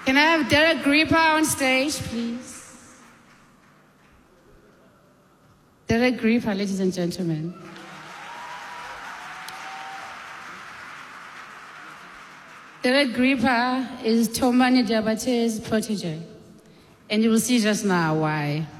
Can I have Derek Gripper on stage, please? Derek Gripper, ladies and gentlemen. Derek Gripper is Tomani Diabate's protege, and you will see just now why.